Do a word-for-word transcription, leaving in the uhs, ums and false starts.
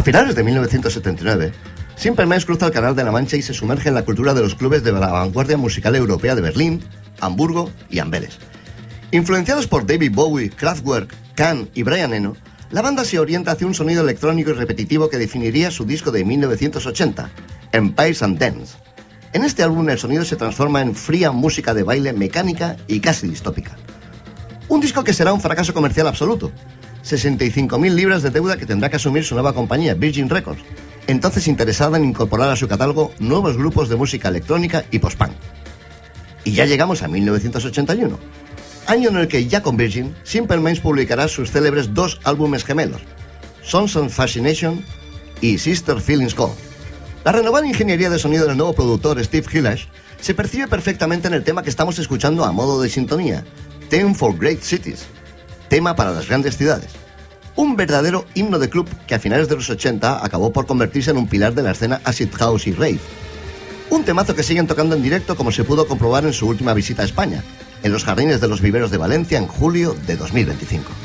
A finales de mil novecientos setenta y nueve, Simple Minds cruza el Canal de la Mancha y se sumerge en la cultura de los clubes de la vanguardia musical europea de Berlín, Hamburgo y Amberes. Influenciados por David Bowie, Kraftwerk, Can y Brian Eno, la banda se orienta hacia un sonido electrónico y repetitivo que definiría su disco de mil novecientos ochenta, Empires and Dance. En este álbum el sonido se transforma en fría música de baile mecánica y casi distópica. Un disco que será un fracaso comercial absoluto. sesenta y cinco mil libras de deuda que tendrá que asumir su nueva compañía, Virgin Records, entonces interesada en incorporar a su catálogo nuevos grupos de música electrónica y post-punk. Y ya llegamos a mil novecientos ochenta y uno, año en el que ya con Virgin, Simple Minds publicará sus célebres dos álbumes gemelos, Songs of Fascination y Sister Feelings Call. La renovada ingeniería de sonido del nuevo productor Steve Hillish se percibe perfectamente en el tema que estamos escuchando a modo de sintonía, Theme for Great Cities, tema para las grandes ciudades. Un verdadero himno de club que a finales de los ochenta acabó por convertirse en un pilar de la escena acid house y rave. Un temazo que siguen tocando en directo como se pudo comprobar en su última visita a España, en los Jardines de los Viveros de Valencia en julio de dos mil veinticinco.